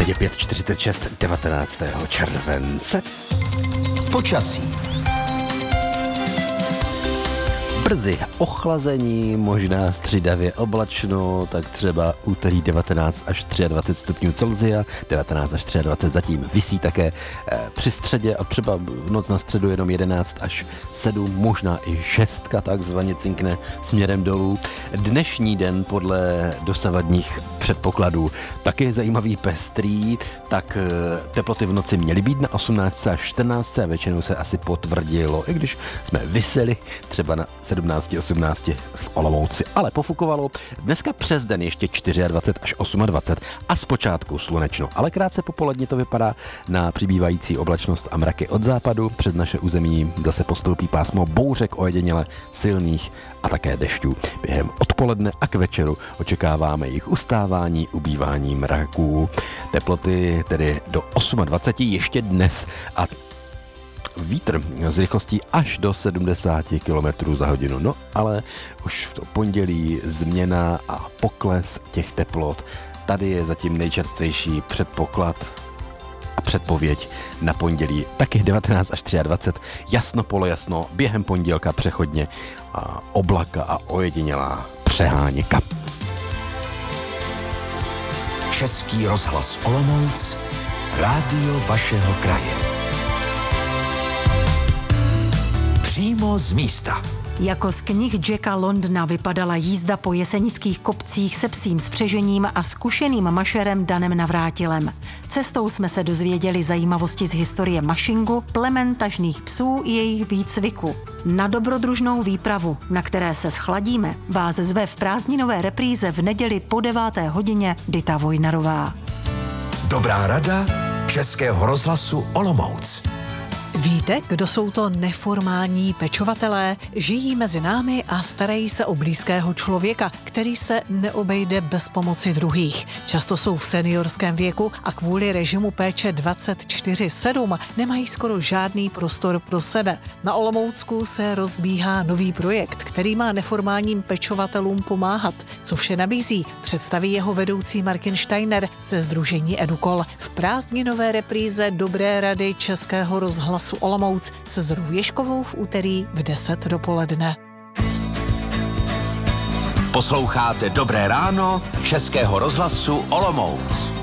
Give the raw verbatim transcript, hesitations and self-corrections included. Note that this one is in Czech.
hodě pět čtyřicet šest devatenáctého července. Počasí. Brzy ochlazení, možná střídavě oblačno, tak třeba úterý devatenáct až dvacet tři stupňů Celsia, devatenáct až dvacet tři zatím visí také při středě a třeba v noc na středu jenom jedenáct až sedm, možná i šestka takzvaně cinkne směrem dolů. Dnešní den podle dosavadních předpokladů taky zajímavý pestrý, tak teploty v noci měly být na osmnáct až čtrnáct a většinou se asi potvrdilo, i když jsme viseli třeba na sedmnáct osmnáct v Olomouci, ale pofukovalo. Dneska přes den ještě dvacet čtyři až dvacet osm a zpočátku slunečno, ale krátce popoledně to vypadá na přibývající oblačnost a mraky od západu. Před naše území zase postoupí pásmo bouřek ojediněle silných a také dešťů. Během odpoledne a k večeru očekáváme jejich ustávání, ubývání mraků. Teploty tedy do dvacet osm ještě dnes a vítr s rychlostí až do sedmdesát kilometrů za hodinu. No, ale už v to pondělí změna a pokles těch teplot. Tady je zatím nejčerstvější předpoklad a předpověď na pondělí. Taky devatenáct až dvacet tři, jasno polojasno, během pondělka přechodně a oblaka a ojedinělá přeháněka. Český rozhlas Olomouc, rádio vašeho kraje. Přímo z místa. Jako z knih Jacka Londona vypadala jízda po jesenických kopcích se psím spřežením a zkušeným mašerem Danem Navrátilem. Cestou jsme se dozvěděli zajímavosti z historie mašingu, plemen tažných psů i jejich výcviku. Na dobrodružnou výpravu, na které se schladíme, vás zve v prázdninové repríze v neděli po deváté hodině Dita Vojnarová. Dobrá rada Českého rozhlasu Olomouc. Víte, kdo jsou to neformální pečovatelé? Žijí mezi námi a starají se o blízkého člověka, který se neobejde bez pomoci druhých. Často jsou v seniorském věku a kvůli režimu péče dvacet čtyři sedm nemají skoro žádný prostor pro sebe. Na Olomoucku se rozbíhá nový projekt, který má neformálním pečovatelům pomáhat. Co vše nabízí, představí jeho vedoucí Martin Steiner ze sdružení Edukol v prázdninové repríze Dobré rady Českého rozhlasu Olomouc se Zorou Ježkovou v úterý v deset dopoledne. Posloucháte Dobré ráno Českého rozhlasu Olomouc.